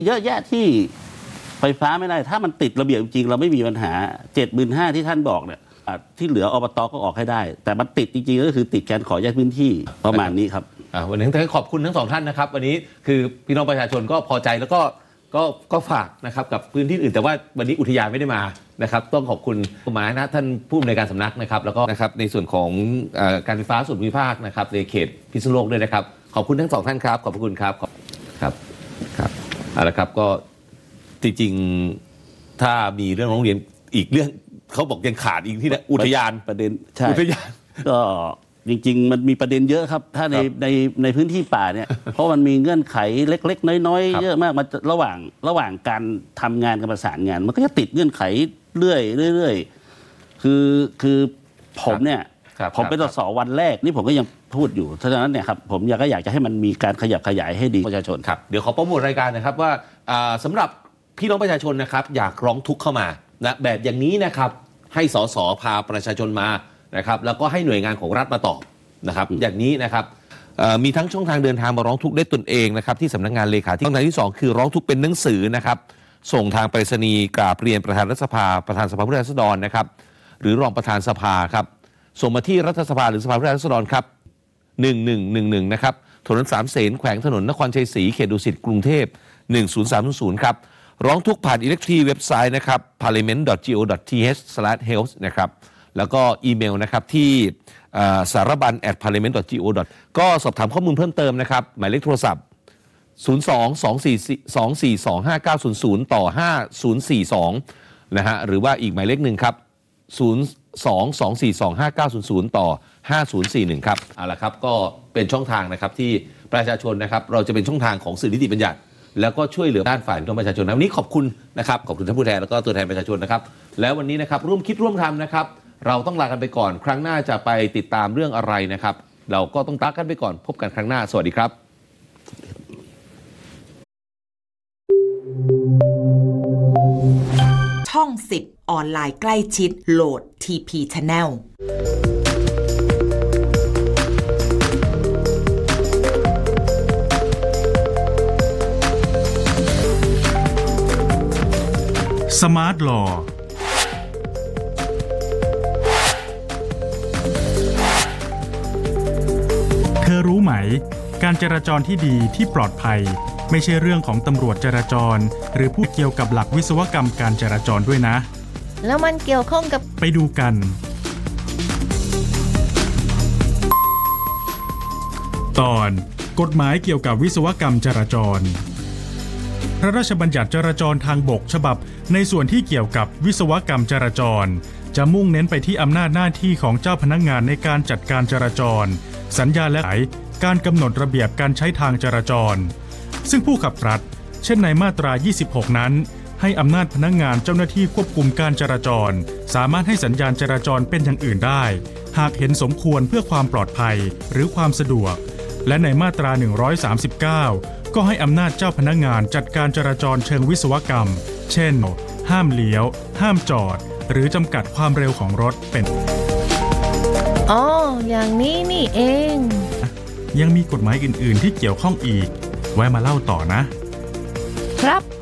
เยอะแยะที่ไฟฟ้าไม่ได้ถ้ามันติดระเบียบจริงเราไม่มีปัญหา 75,000 ที่ท่านบอกเนี่ยที่เหลืออบต.ก็ออกให้ได้แต่มันติดจริงๆก็คือติดการขอแยกพื้นที่ประมาณนี้ครับวันนี้ขอบคุณทั้งสองท่านนะครับวันนี้คือพี่น้องประชาชนก็พอใจแล้วก็ฝากนะครับกับพื้นที่อื่นแต่ว่าวันนี้อุทยานไม่ได้มานะครับต้องขอบคุณหมายนะท่านผู้อำนวยการสำนักนะครับแล้วก็นะครับในส่วนของการไฟฟ้าส่วนภูมิภาคนะครับในเขตพิษณุโลกด้วยนะครับขอบคุณทั้งสองท่านครับขอบคุณครับครับเอาละครับก็จริงๆถ้ามีเรื่องร้องเรียนอีกเรื่องเขาบอกยังขาดอีกที่อุทยานประเด็นใช่อุทยานก็จริงๆมันมีประเด็นเยอะครับถ้าในพื้นที่ป่าเนี่ยเพราะมันมีเงื่อนไขเล็กๆน้อยๆเยอะมากมันระหว่างการทำงานกับประสานงานมันก็จะติดเงื่อนไขเรื่อยคือผมเนี่ยผมเป็นสสวันแรกนี่ผมก็ยังพูดอยู่ฉะนั้นเนี่ยครับผมก็อยากจะให้มันมีการขยับขยายให้ดีประชาชนครับเดี๋ยวขอโปรโมทรายการนะครับว่าสำหรับพี่น้องประชาชนนะครับอยากร้องทุกข์เข้ามานะแบบอย่างนี้นะครับให้สสพาประชาชนมานะครับแล้วก็ให้หน่วยงานของรัฐมาตอบนะครับอย่างนี้นะครับมีทั้งช่องทางเดินทางมาร้องทุกข์ได้ตนเองนะครับที่สำนักงานเลขาธิการช่องทางที่2คือร้องทุกข์เป็นหนังสือนะครับส่งทางไปรษณีย์กราบเรียนประธานรัฐสภาประธานสภาผู้แทนราษฎรนะครับหรือรองประธานสภาครับส่งมาที่รัฐสภาหรือสภาผู้แทนราษฎรครับ1111นะครับถนนสามเสนแขวงถนนนครชัยศรีเขตดุสิตกรุงเทพ10300ครับร้องทุกข์ผ่านอิเล็กทรอนิกส์เว็บไซต์นะครับ parliament.go.th/health นะครับแล้วก็อีเมลนะครับที่saraban@parliament.go. ก็สอบถามข้อมูลเพิ่มเติมนะครับหมายเลขโทรศัพท์02-242-5900 ต่อ 5042นะฮะหรือว่าอีกหมายเลขหนึ่งครับ02-242-5900 ต่อ 5041ครับเอาละครับก็เป็นช่องทางนะครับที่ประชาชนนะครับเราจะเป็นช่องทางของสื่อนิติบัญญัติแล้วก็ช่วยเหลือด้านฝ่ายของประชาชนวันนี้ขอบคุณนะครับขอบคุณท่านผู้แทนแล้วก็ตัวแทนประชาชนนะครับแล้ววันนี้นะครับร่วมคิดร่วมทำนะครับเราต้องลากันไปก่อนครั้งหน้าจะไปติดตามเรื่องอะไรนะครับเราก็ต้องตักกันไปก่อนพบกันครั้งหน้าสวัสดีครับช่อง10ออนไลน์ใกล้ชิดโหลด TP Channel Smart Law เธอรู้ไหมการจราจรที่ดีที่ปลอดภัยไม่ใช่เรื่องของตำรวจจราจรหรือผู้เกี่ยวกับหลักวิศวกรรมการจราจรด้วยนะแล้วมันเกี่ยวข้องกับไปดูกันตอนกฎหมายเกี่ยวกับวิศวกรรมจราจรพระราชบัญญัติจราจรทางบกฉบับในส่วนที่เกี่ยวกับวิศวกรรมจราจรจะมุ่งเน้นไปที่อำนาจหน้าที่ของเจ้าพนักงานในการจัดการจราจรสัญญาและการกำหนดระเบียบการใช้ทางจราจรซึ่งผู้ขับรัฐเช่นในมาตรา 26 นั้นให้อำนาจพนักงานเจ้าหน้าที่ควบคุมการจราจรสามารถให้สัญญาณจราจรเป็นอย่างอื่นได้หากเห็นสมควรเพื่อความปลอดภัยหรือความสะดวกและในมาตรา 139 ก็ให้อำนาจเจ้าพนักงานจัดการจราจรเชิงวิศวกรรมเช่นห้ามเลี้ยวห้ามจอดหรือจำกัดความเร็วของรถเป็นอ๋ออย่างนี้นี่เองยังมีกฎหมายอื่นๆที่เกี่ยวข้องอีกไว้มาเล่าต่อนะครับ